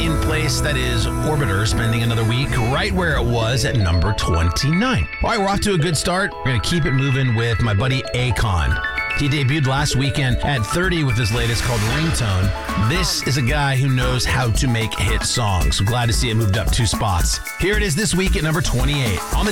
in place. That is Orbiter, spending another week right where it was at number 29. All right, we're off to a good start. We're going to keep it moving with my buddy Akon. He debuted last weekend at 30 with his latest called Ringtone. This is a guy who knows how to make hit songs. I'm glad to see it moved up 2 spots. Here it is this week at number 28 on the